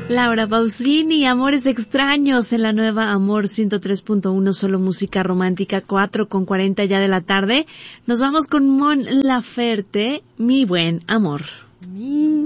Laura Pausini, Amores Extraños en la nueva Amor 103.1, solo música romántica, 4:40 ya de la tarde. Nos vamos con Mon Laferte, Mi Buen Amor.